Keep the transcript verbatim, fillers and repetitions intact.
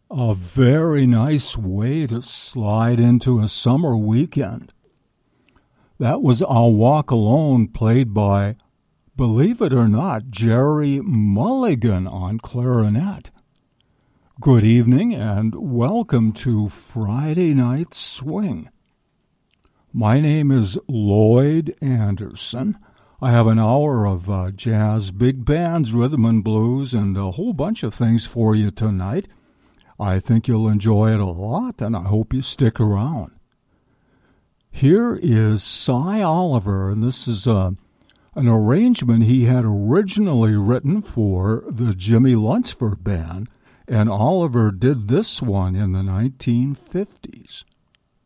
A very nice way to slide into a summer weekend. That was I'll Walk Alone, played by, believe it or not, Jerry Mulligan on clarinet. Good evening and welcome to Friday Night Swing. My name is Lloyd Anderson. I have an hour of uh, jazz, big bands, rhythm and blues, and a whole bunch of things for you tonight. I think you'll enjoy it a lot, and I hope you stick around. Here is Cy Oliver, and this is uh, an arrangement he had originally written for the Jimmy Lunceford Band, and Oliver did this one in the nineteen fifties.